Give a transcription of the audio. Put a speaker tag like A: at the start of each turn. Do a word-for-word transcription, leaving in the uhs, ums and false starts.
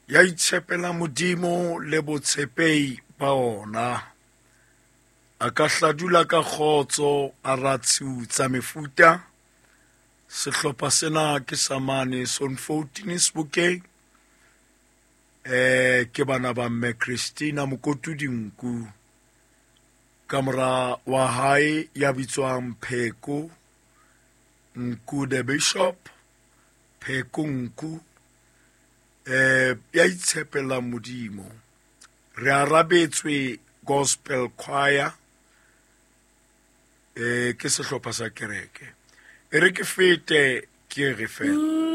A: ya itshepela modimo le botshepei ba ona. A ka hladula ka kgotso a ratshu tsa mefuta. Sehlopha sena ke samane son fourteen Sebokeng. Eh ke bana ba mme Christina Mokotudi Nku. Kamera wa hae ya bitswang Pheko Nku the Bishop. Pheko Nku eh ya itshepela modimo. Re arabetswe gospel choir eh ke sehlopha sa kereke. E re ke fete ke re fela.